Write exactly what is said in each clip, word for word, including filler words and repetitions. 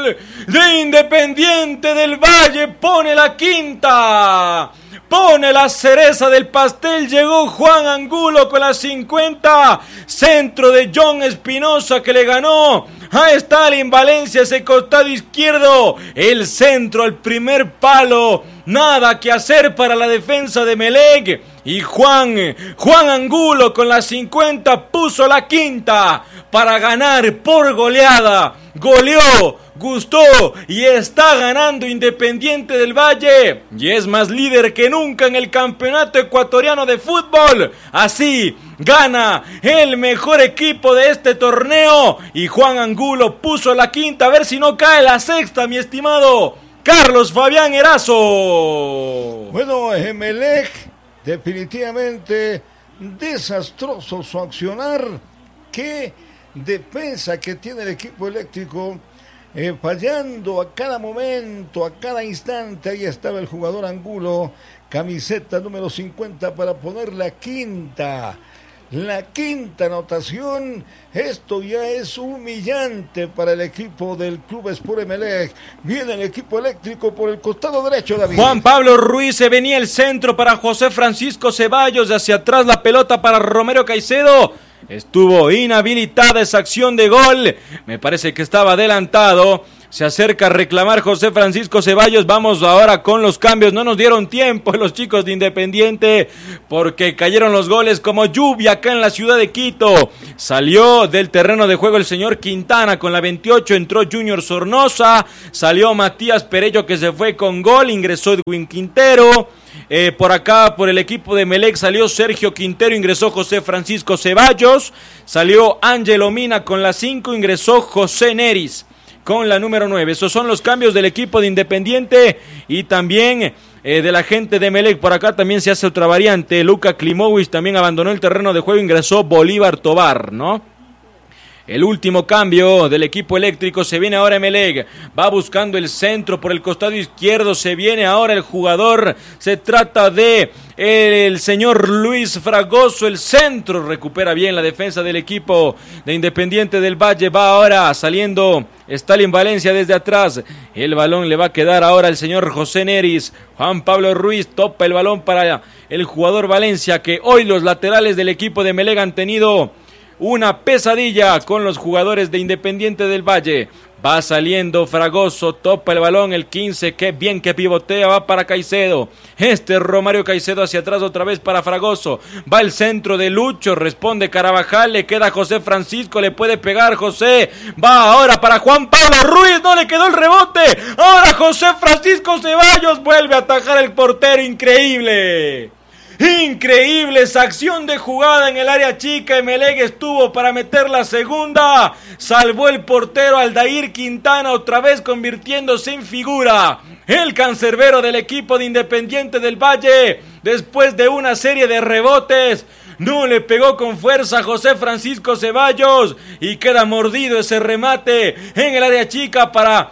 gol de Independiente del Valle, pone la quinta, pone la cereza del pastel, llegó Juan Angulo con la cincuenta, centro de John Espinosa que le ganó a Stalin Valencia, ese costado izquierdo, el centro al primer palo, nada que hacer para la defensa de Emelec, y Juan, Juan Angulo con la cincuenta puso la quinta para ganar por goleada, goleó, gustó y está ganando Independiente del Valle y es más líder que nunca en el campeonato ecuatoriano de fútbol. Así gana el mejor equipo de este torneo y Juan Angulo puso la quinta, a ver si no cae la sexta, mi estimado Carlos Fabián Erazo. Bueno, Emelec definitivamente desastroso su accionar. Qué defensa que tiene el equipo eléctrico. Eh, fallando a cada momento, a cada instante. Ahí estaba el jugador Angulo, camiseta número cincuenta para poner la quinta, la quinta anotación. Esto ya es humillante para el equipo del Club Sport Emelec. Viene el equipo eléctrico por el costado derecho, David. Juan Pablo Ruiz, se venía el centro para José Francisco Ceballos, de hacia atrás la pelota para Romero Caicedo. Estuvo inhabilitada esa acción de gol, me parece que estaba adelantado, se acerca a reclamar José Francisco Ceballos. Vamos ahora con los cambios, no nos dieron tiempo los chicos de Independiente porque cayeron los goles como lluvia acá en la ciudad de Quito. Salió del terreno de juego el señor Quintana con la veintiocho, entró Junior Sornosa, salió Matías Perello que se fue con gol, ingresó Edwin Quintero. Eh, por acá, por el equipo de Emelec, salió Sergio Quintero, ingresó José Francisco Ceballos, salió Ángelo Mina con la cinco, ingresó José Neris con la número nueve. Esos son los cambios del equipo de Independiente y también eh, de la gente de Emelec. Por acá también se hace otra variante, Luka Klimovic también abandonó el terreno de juego, ingresó Bolívar Tobar, ¿no? El último cambio del equipo eléctrico, se viene ahora Emelec, va buscando el centro por el costado izquierdo, se viene ahora el jugador, se trata de el señor Luis Fragoso, el centro, recupera bien la defensa del equipo de Independiente del Valle, va ahora saliendo Stalin Valencia desde atrás, el balón le va a quedar ahora al señor José Neris, Juan Pablo Ruiz topa el balón para el jugador Valencia, que hoy los laterales del equipo de Emelec han tenido una pesadilla con los jugadores de Independiente del Valle. Va saliendo Fragoso, topa el balón, el quince, qué bien que pivotea, va para Caicedo. Este Romario Caicedo hacia atrás otra vez para Fragoso. Va el centro de Lucho, responde Carabajal, le queda José Francisco, le puede pegar José. Va ahora para Juan Pablo Ruiz, no le quedó el rebote. Ahora José Francisco Ceballos vuelve a atajar el portero, increíble. Increíble esa acción de jugada en el área chica. Emelec estuvo para meter la segunda, salvó el portero Aldair Quintana, otra vez convirtiéndose en figura el cancerbero del equipo de Independiente del Valle. Después de una serie de rebotes, no le pegó con fuerza a José Francisco Ceballos y queda mordido ese remate en el área chica para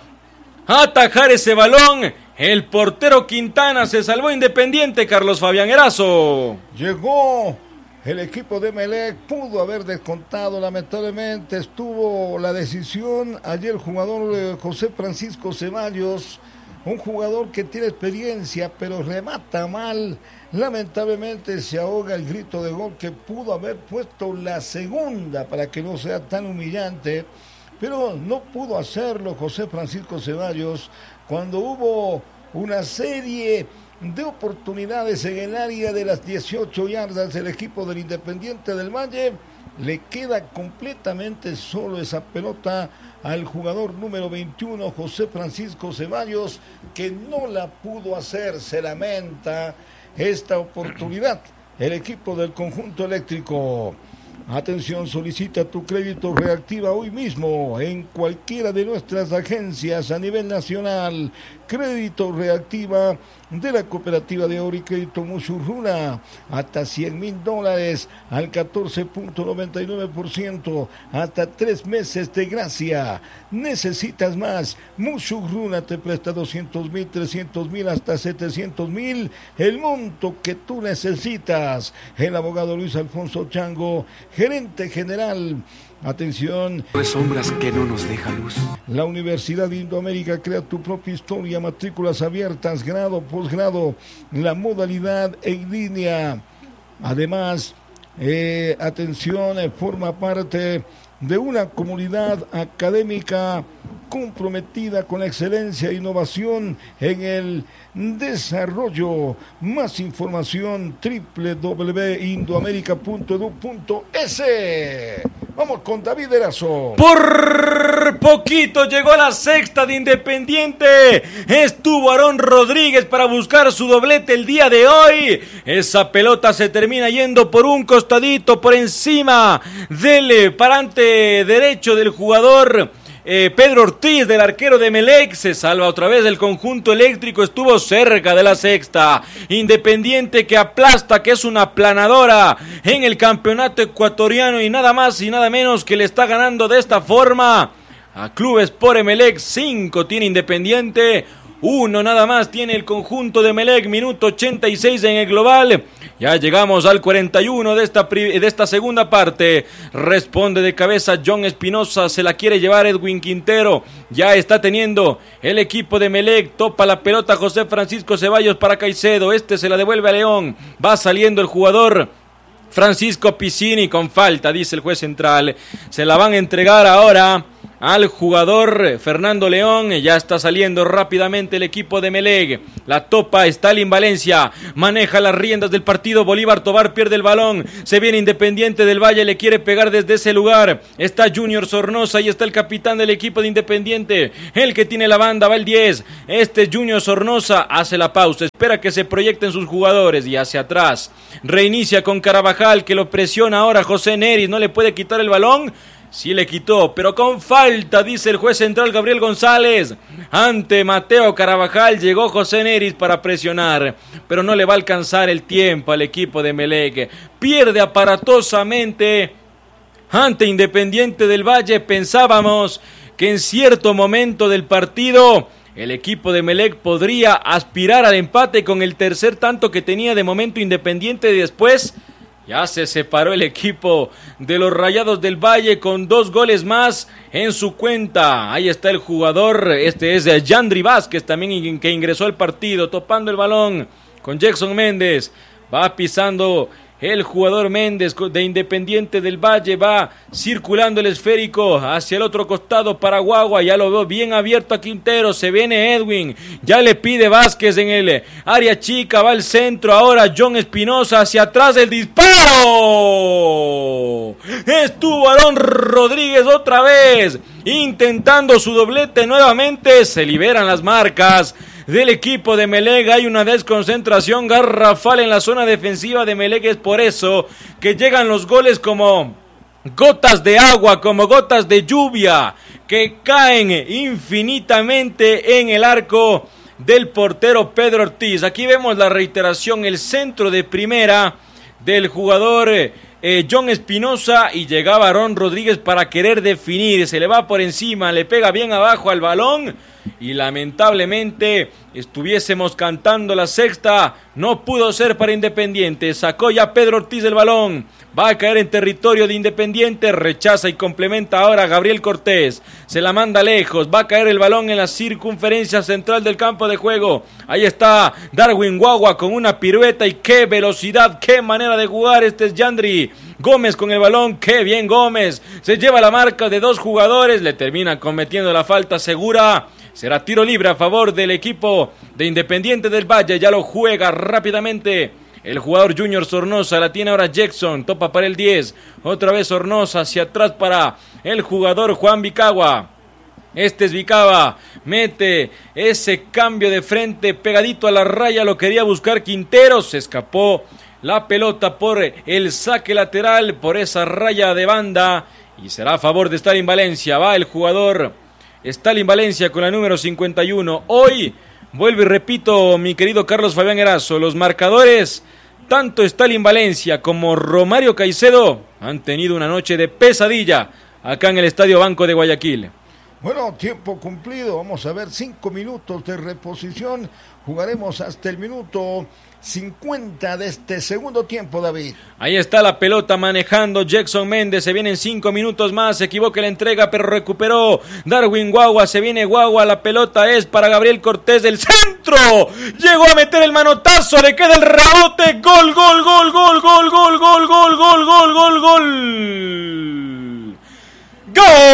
atajar ese balón. El portero Quintana, se salvó Independiente, Carlos Fabián Erazo. Llegó el equipo de Emelec, pudo haber descontado, lamentablemente estuvo la decisión. Ayer el jugador eh, José Francisco Ceballos, un jugador que tiene experiencia, pero remata mal. Lamentablemente se ahoga el grito de gol que pudo haber puesto la segunda para que no sea tan humillante. Pero no pudo hacerlo José Francisco Ceballos cuando hubo una serie de oportunidades en el área de las dieciocho yardas del equipo del Independiente del Valle. Le queda completamente solo esa pelota al jugador número veintiuno, José Francisco Ceballos, que no la pudo hacer. Se lamenta esta oportunidad el equipo del conjunto eléctrico. Atención, solicita tu crédito Reactiva hoy mismo en cualquiera de nuestras agencias a nivel nacional. Crédito Reactiva de la Cooperativa de Ahorro y Crédito Musurruna, hasta cien mil dólares al catorce punto noventa y nueve por ciento, hasta tres meses de gracia. ¿Necesitas más? Musurruna te presta doscientos mil, trescientos mil, hasta setecientos mil, el monto que tú necesitas. El abogado Luis Alfonso Chango, gerente general Atención. De sombras que no nos deja luz. La Universidad de Indoamérica crea tu propia historia, matrículas abiertas, grado, posgrado, la modalidad en línea. Además, eh, atención, eh, forma parte de una comunidad académica comprometida con la excelencia e innovación en el desarrollo. Más información doble u doble u doble u punto indoamerica punto edu punto es. Vamos con David Erazo. Por poquito llegó la sexta de Independiente. Estuvo Aarón Rodríguez para buscar su doblete el día de hoy. Esa pelota se termina yendo por un costadito, por encima del parante derecho del jugador Eh, Pedro Ortiz, del arquero de Emelec. Se salva otra vez el conjunto eléctrico, estuvo cerca de la sexta. Independiente que aplasta, que es una aplanadora en el campeonato ecuatoriano, y nada más y nada menos que le está ganando de esta forma a Club Sport Emelec. Cinco tiene Independiente, uno nada más tiene el conjunto de Emelec. Minuto ochenta y seis en el global. Ya llegamos al cuarenta y uno de esta, de esta segunda parte. Responde de cabeza John Espinosa, se la quiere llevar Edwin Quintero. Ya está teniendo el equipo de Emelec. Topa la pelota José Francisco Ceballos para Caicedo. Este se la devuelve a León. Va saliendo el jugador Francisco Piscini con falta, dice el juez central. Se la van a entregar ahora al jugador Fernando León. Ya está saliendo rápidamente el equipo de Emelec. La topa Stalin Valencia, maneja las riendas del partido. Bolívar Tobar pierde el balón, se viene Independiente del Valle, le quiere pegar desde ese lugar. Está Junior Sornosa, y está el capitán del equipo de Independiente, el que tiene la banda, va el diez. Este Junior Sornosa hace la pausa, espera que se proyecten sus jugadores, y hacia atrás reinicia con Carabajal, que lo presiona ahora José Neris. No le puede quitar el balón. Sí le quitó, pero con falta, dice el juez central Gabriel González. Ante Mateo Carabajal llegó José Neris para presionar, pero no le va a alcanzar el tiempo al equipo de Emelec. Pierde aparatosamente ante Independiente del Valle. Pensábamos que en cierto momento del partido el equipo de Emelec podría aspirar al empate con el tercer tanto que tenía de momento Independiente, y después ya se separó el equipo de los Rayados del Valle con dos goles más en su cuenta. Ahí está el jugador, este es Yandri Vázquez, también que ingresó al partido, topando el balón con Jackson Méndez. Va pisando el jugador Méndez de Independiente del Valle, va circulando el esférico hacia el otro costado para Guagua. Ya lo veo bien abierto a Quintero, se viene Edwin, ya le pide Vázquez en el área chica, va al centro ahora John Espinosa, hacia atrás el disparo. Estuvo Aarón Rodríguez otra vez intentando su doblete nuevamente. Se liberan las marcas del equipo de Emelec. Hay una desconcentración garrafal en la zona defensiva de Emelec. Es por eso que llegan los goles como gotas de agua, como gotas de lluvia, que caen infinitamente en el arco del portero Pedro Ortiz. Aquí vemos la reiteración, el centro de primera del jugador eh, John Espinosa, y llegaba Aarón Rodríguez para querer definir. Se le va por encima, le pega bien abajo al balón, y lamentablemente estuviésemos cantando la sexta, no pudo ser para Independiente. Sacó ya Pedro Ortiz el balón, va a caer en territorio de Independiente, rechaza y complementa ahora Gabriel Cortés, se la manda lejos, va a caer el balón en la circunferencia central del campo de juego. Ahí está Darwin Guagua con una pirueta, y qué velocidad, qué manera de jugar. Este es Yandri Gómez con el balón, qué bien Gómez, se lleva la marca de dos jugadores, le termina cometiendo la falta segura. Será tiro libre a favor del equipo de Independiente del Valle. Ya lo juega rápidamente el jugador Junior Sornosa. La tiene ahora Jackson. Topa para el diez. Otra vez Sornosa hacia atrás para el jugador Juan Vicagua. Este es Vicagua. Mete ese cambio de frente pegadito a la raya. Lo quería buscar Quintero. Se escapó la pelota por el saque lateral, por esa raya de banda. Y será a favor de Stalin Valencia. Va el jugador Stalin Valencia con la número cincuenta y uno. Hoy, vuelvo y repito, mi querido Carlos Fabián Erazo, los marcadores, tanto Stalin Valencia como Romario Caicedo han tenido una noche de pesadilla acá en el Estadio Banco de Guayaquil. Bueno, tiempo cumplido, vamos a ver cinco minutos de reposición, jugaremos hasta el minuto cincuenta de este segundo tiempo, David. Ahí está la pelota manejando Jackson Méndez, se vienen cinco minutos más, se equivoca la entrega pero recuperó Darwin Guagua, se viene Guagua, la pelota es para Gabriel Cortés del centro, llegó a meter el manotazo, le queda el rebote, gol, gol, gol, gol, gol, gol, gol, gol, gol, gol, gol, gol, gol.